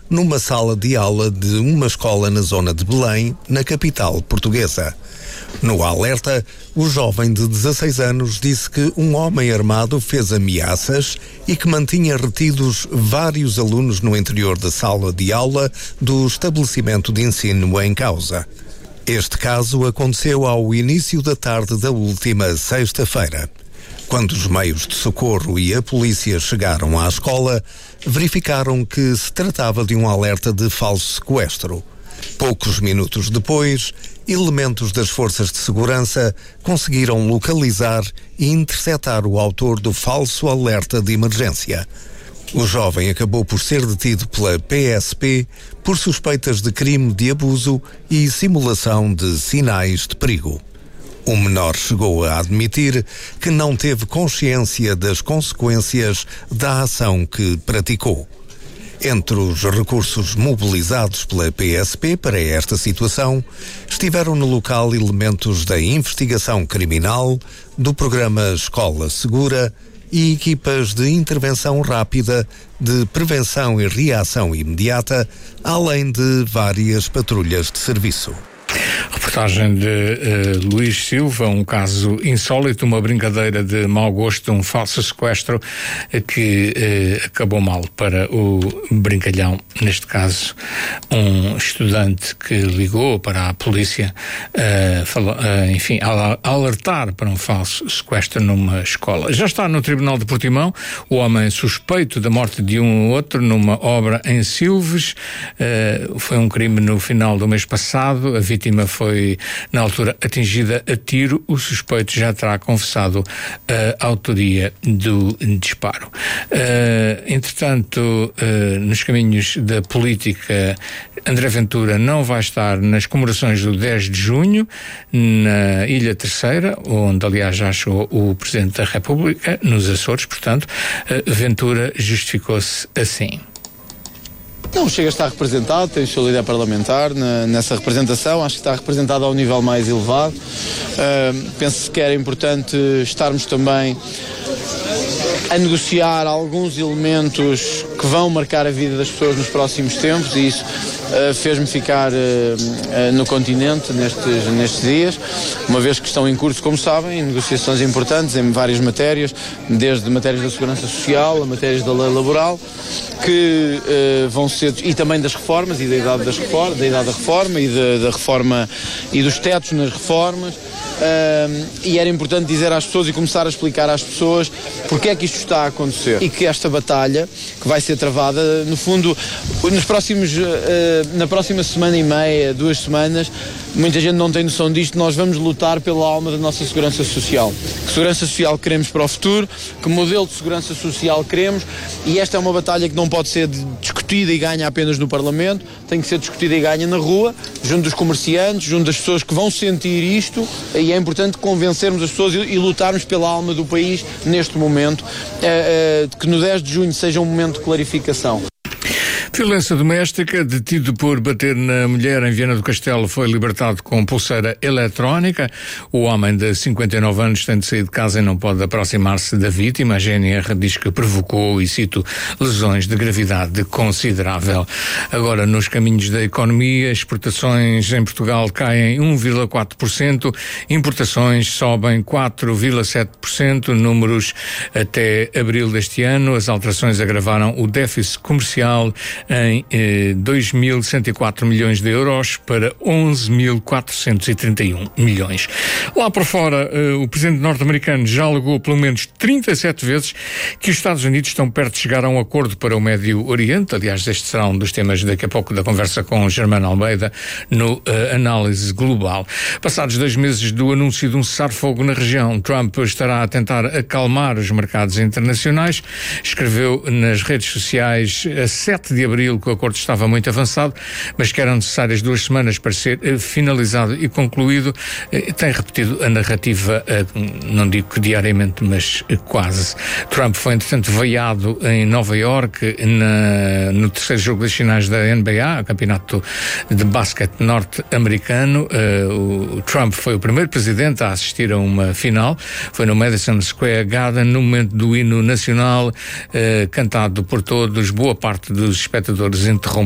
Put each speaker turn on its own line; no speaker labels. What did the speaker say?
numa sala de aula de uma escola na zona de Belém, na capital portuguesa. No alerta, o jovem de 16 anos disse que um homem armado fez ameaças e que mantinha retidos vários alunos no interior da sala de aula do estabelecimento de ensino em causa. Este caso aconteceu ao início da tarde da última sexta-feira. Quando os meios de socorro e a polícia chegaram à escola, verificaram que se tratava de um alerta de falso sequestro. Poucos minutos depois, elementos das forças de segurança conseguiram localizar e interceptar o autor do falso alerta de emergência. O jovem acabou por ser detido pela PSP por suspeitas de crime de abuso e simulação de sinais de perigo. O menor chegou a admitir que não teve consciência das consequências da ação que praticou. Entre os recursos mobilizados pela PSP para esta situação, estiveram no local elementos da investigação criminal, do programa Escola Segura e equipas de intervenção rápida, de prevenção e reação imediata, além de várias patrulhas de serviço.
Reportagem de Luís Silva, um caso insólito, uma brincadeira de mau gosto, um falso sequestro que acabou mal para o brincalhão. Neste caso, um estudante que ligou para a polícia, alertar para um falso sequestro numa escola. Já está no Tribunal de Portimão o homem suspeito da morte de um outro numa obra em Silves. Foi um crime no final do mês passado. A vítima foi, na altura, atingida a tiro. O suspeito já terá confessado a autoria do disparo. Entretanto, nos caminhos da política, André Ventura não vai estar nas comemorações do 10 de junho, na Ilha Terceira, onde, aliás, já chegou o Presidente da República, nos Açores. Portanto, Ventura justificou-se assim.
Não, chega a estar representado, tem o seu líder parlamentar nessa representação, acho que está representado ao nível mais elevado. Penso que era importante estarmos também a negociar alguns elementos que vão marcar a vida das pessoas nos próximos tempos, e isso fez-me ficar no continente nestes dias, uma vez que estão em curso, como sabem, negociações importantes em várias matérias, desde matérias da segurança social a matérias da lei laboral, que vão ser, e também das reformas e da idade da reforma e da reforma e dos tetos nas reformas. E era importante dizer às pessoas e começar a explicar às pessoas porque é que isto está a acontecer e que esta batalha que vai ser travada, no fundo, na próxima semana e meia, 2 semanas, muita gente não tem noção disto, nós vamos lutar pela alma da nossa segurança social. Que segurança social queremos para o futuro, que modelo de segurança social queremos, e esta é uma batalha que não pode ser discutida e ganha apenas no Parlamento, tem que ser discutida e ganha na rua, junto dos comerciantes, junto das pessoas que vão sentir isto, e é importante convencermos as pessoas e lutarmos pela alma do país neste momento, que no 10 de junho seja um momento de clarificação.
Violência doméstica. Detido por bater na mulher em Viana do Castelo, foi libertado com pulseira eletrónica. O homem de 59 anos tem de sair de casa e não pode aproximar-se da vítima. A GNR diz que provocou, e cito, lesões de gravidade considerável. Agora, nos caminhos da economia, exportações em Portugal caem 1,4%, importações sobem 4,7%, números até abril deste ano. As alterações agravaram o déficit comercial em 2.104 milhões de euros para 11.431 milhões. Lá por fora, o presidente norte-americano já alegou pelo menos 37 vezes que os Estados Unidos estão perto de chegar a um acordo para o Médio Oriente. Aliás, este será um dos temas daqui a pouco da conversa com Germano Almeida no Análise Global. Passados 2 meses do anúncio de um cessar-fogo na região, Trump estará a tentar acalmar os mercados internacionais. Escreveu nas redes sociais a 7 de abril que o acordo estava muito avançado, mas que eram necessárias 2 semanas para ser finalizado e concluído. Tem repetido a narrativa, não digo que diariamente, mas quase. Trump foi, entretanto, vaiado em Nova Iorque no terceiro jogo das finais da NBA, o campeonato de basquete norte-americano. O Trump foi o primeiro presidente a assistir a uma final. Foi no Madison Square Garden, no momento do hino nacional, cantado por todos. Boa parte dos espectadores interrompeu